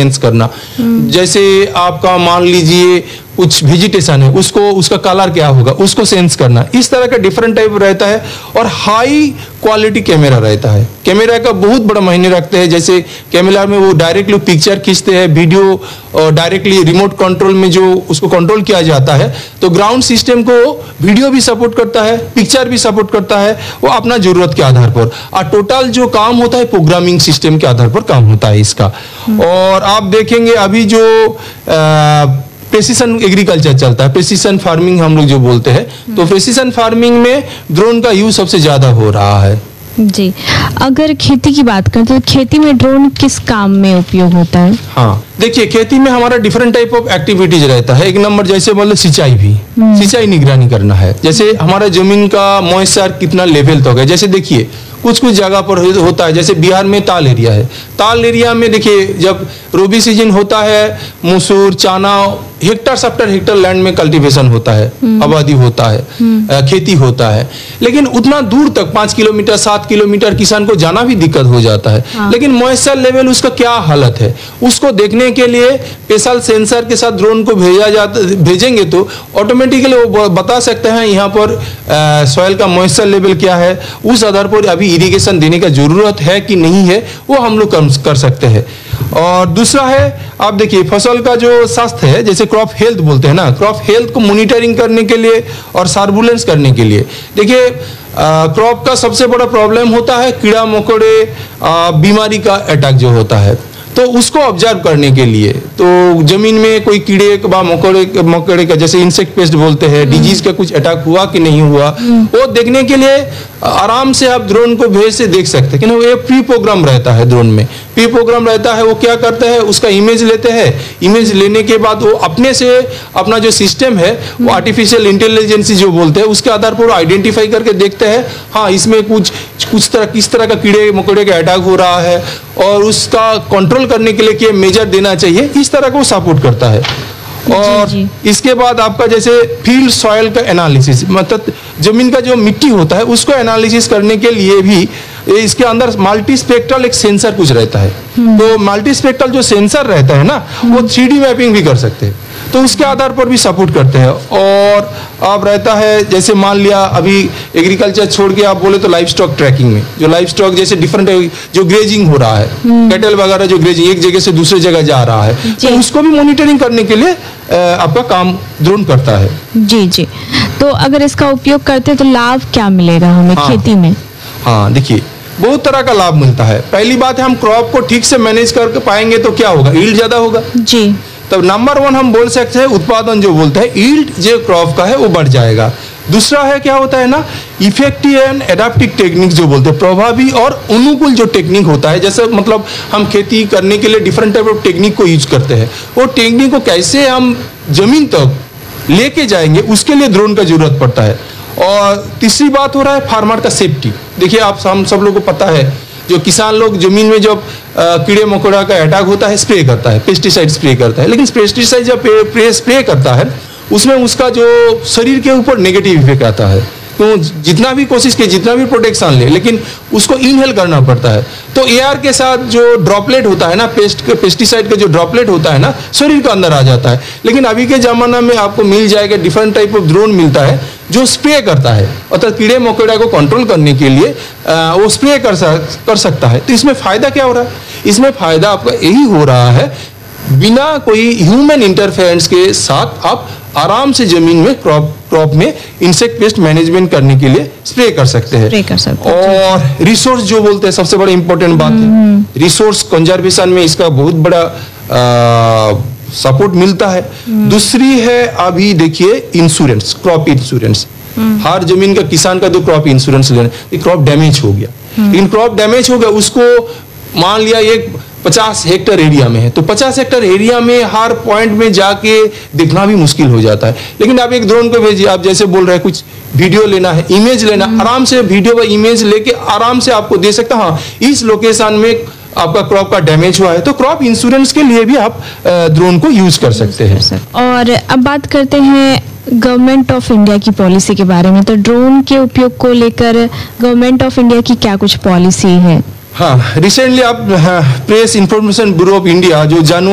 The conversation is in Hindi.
सेंस करना। जैसे आपका मान लीजिए कुछ वेजिटेशन है, उसको उसका कलर क्या होगा उसको सेंस करना। इस तरह का डिफरेंट टाइप रहता है और हाई क्वालिटी कैमरा रहता है। कैमरा का बहुत बड़ा मायने रखते हैं। जैसे कैमरा में वो डायरेक्टली पिक्चर खींचते हैं, वीडियो डायरेक्टली रिमोट कंट्रोल में जो उसको कंट्रोल किया जाता है। तो ग्राउंड सिस्टम को वीडियो भी सपोर्ट करता है, पिक्चर भी सपोर्ट करता है, वो अपना जरूरत के आधार पर। और टोटल जो काम होता है प्रोग्रामिंग सिस्टम के आधार पर काम होता है इसका। और आप देखेंगे अभी जो प्रेसिशन एग्रीकल्चर चलता है, प्रेसिशन फार्मिंग हम लोग जो बोलते हैं, तो प्रेसिशन फार्मिंग में ड्रोन का यूज सबसे ज्यादा हो रहा है। जी, अगर खेती की बात करें तो खेती में ड्रोन किस काम में उपयोग होता है? हाँ, देखिए खेती में हमारा डिफरेंट टाइप ऑफ एक्टिविटीज रहता है। एक नंबर जैसे बोले सिंचाई भी, सिंचाई निगरानी करना है। जैसे हमारा जमीन का मॉइस्चर कितना लेवल तक है। जैसे देखिए कुछ कुछ जगह पर होता है, जैसे बिहार में ताल एरिया है। ताल एरिया में देखिए जब रबी सीजन होता है, मसूर चना हेक्टर आफ्टर हेक्टर लैंड में कल्टीवेशन होता है, आबादी होता है, खेती होता है। लेकिन उतना दूर तक 5 किलोमीटर 7 किलोमीटर किसान को जाना भी दिक्कत हो जाता है। लेकिन मॉइस्चर लेवल उसका क्या हालत है उसको देखने के लिए स्पेशल सेंसर के साथ ड्रोन को भेजेंगे तो ऑटोमेटिकली वो बता सकते हैं यहाँ पर सॉइल का मॉइस्चर लेवल क्या है। उस आधार पर अभी इरिगेशन देने का जरूरत है कि नहीं है वो हम लोग कर सकते हैं। और दूसरा है आप देखिए फसल का जो स्वास्थ्य है, जैसे क्रॉप हेल्थ बोलते हैं ना, क्रॉप हेल्थ को मॉनिटरिंग करने के लिए और सर्विलेंस करने के लिए। देखिए क्रॉप का सबसे बड़ा प्रॉब्लम होता है कीड़ा मकोड़े बीमारी का अटैक जो होता है, तो उसको ऑब्जर्व करने के लिए तो जमीन में कोई कीड़े का मकोड़े का जैसे इंसेक्ट पेस्ट बोलते हैं, डिजीज का कुछ अटैक हुआ कि नहीं हुआ, वो देखने के लिए आराम से आप ड्रोन को भेज से देख सकते हैं। कि वो प्री प्रोग्राम रहता है, ड्रोन में प्री प्रोग्राम रहता है। वो क्या करते हैं उसका इमेज लेते हैं, इमेज लेने के बाद वो अपने से अपना जो सिस्टम है वो आर्टिफिशियल इंटेलिजेंस जो बोलते हैं उसके आधार पर आइडेंटिफाई करके देखते हैं हाँ इसमें किस तरह का कीड़े मकोड़े का अटैक हो रहा है और उसका कंट्रोल करने के लिए क्या मेजर देना चाहिए, इस तरह को सपोर्ट करता है। और जी। इसके बाद आपका जैसे फील्ड सॉइल का एनालिसिस, मतलब जमीन का जो मिट्टी होता है उसको एनालिसिस करने के लिए भी इसके अंदर मल्टी स्पेक्ट्रल एक सेंसर कुछ रहता है। तो मल्टी स्पेक्ट्रल जो सेंसर रहता है ना वो 3D मैपिंग भी कर सकते हैं, तो उसके आधार पर भी सपोर्ट करते हैं। और अब रहता है जैसे मान लिया अभी एग्रीकल्चर छोड़ के आप बोले तो लाइव स्टॉक ट्रैकिंग में, जो लाइव स्टॉक जैसे डिफरेंट जो ग्रेजिंग हो रहा है, कैटल वगैरह जो ग्रेजिंग एक जगह से दूसरे जगह जा रहा है, तो उसको भी मॉनिटरिंग करने के लिए आपका काम ड्रोन करता है। जी जी, तो अगर इसका उपयोग करते हैं तो लाभ क्या मिलेगा हमें खेती में? हाँ देखिए बहुत तरह का लाभ मिलता है। पहली बात है हम क्रॉप को ठीक से मैनेज कर पाएंगे तो क्या होगा, यील्ड ज्यादा होगा जी। तब नंबर 1 हम बोल सकते हैं उत्पादन जो बोलते हैं यील्ड जो क्रॉप का है वो बढ़ जाएगा। दूसरा है क्या होता है ना इफेक्टिव एंड एडाप्टिव टेक्निक जो बोलते हैं, प्रभावी और अनुकूल जो टेक्निक होता है, जैसे मतलब हम खेती करने के लिए डिफरेंट टाइप ऑफ टेक्निक को यूज करते हैं, वो टेक्निक को कैसे हम जमीन तक लेके जाएंगे उसके लिए ड्रोन का जरूरत पड़ता है। और तीसरी बात हो रहा है फार्मर का सेफ्टी। देखिए आप हम सब लोगों को पता है जो किसान लोग जमीन में जब कीड़े मकोड़ा का अटैक होता है स्प्रे करता है, पेस्टिसाइड स्प्रे करता है, लेकिन पेस्टिसाइड जब स्प्रे करता है उसमें उसका जो शरीर के ऊपर नेगेटिव इफेक्ट आता है। तो जितना भी कोशिश की जितना भी प्रोटेक्शन ले लेकिन उसको इनहेल करना पड़ता है। तो एयर के साथ जो ड्रॉपलेट होता है ना पेस्टिसाइड का जो ड्रॉपलेट होता है ना शरीर के अंदर आ जाता है। लेकिन अभी के जमाना में आपको मिल जाएगा डिफरेंट टाइप ऑफ ड्रोन मिलता है जो स्प्रे करता है, अर्थात कीड़े मकोड़ा को कंट्रोल करने के लिए वो स्प्रे कर सकता है। तो इसमें फायदा क्या हो रहा है, इसमें फायदा आपका यही हो रहा है बिना कोई ह्यूमन इंटरफेरेंस के साथ आप आराम से जमीन में क्रॉप में इंसेक्ट पेस्ट मैनेजमेंट करने के लिए स्प्रे कर सकते हैं। और रिसोर्स जो बोलते हैं सबसे बड़ा इंपॉर्टेंट बात है, रिसोर्स कंजर्वेशन में इसका बहुत बड़ा सपोर्ट मिलता है। दूसरी है अभी देखिए इंश्योरेंस, क्रॉप इंश्योरेंस। हर जमीन का किसान का तो क्रॉप इंश्योरेंस लेना, क्रॉप डैमेज हो गया, लेकिन क्रॉप डैमेज हो गया उसको मान लिया एक 50 हेक्टर एरिया में है तो 50 हेक्टर एरिया में हर पॉइंट में जाके देखना भी मुश्किल हो जाता है। लेकिन आप एक ड्रोन को भेजिए, आप जैसे बोल रहे हैं कुछ वीडियो लेना है, इमेज लेना, आराम से वीडियो व इमेज लेके आराम से आपको दे सकता है हाँ इस लोकेशन में आपका क्रॉप का डैमेज हुआ है। तो क्रॉप इंश्योरेंस के लिए भी आप ड्रोन को यूज कर सकते हैं। और अब बात करते हैं गवर्नमेंट ऑफ इंडिया की पॉलिसी के बारे में, तो ड्रोन के उपयोग को लेकर गवर्नमेंट ऑफ इंडिया की क्या कुछ पॉलिसी है? हाँ, रिसेंटली आप press information bureau of India जो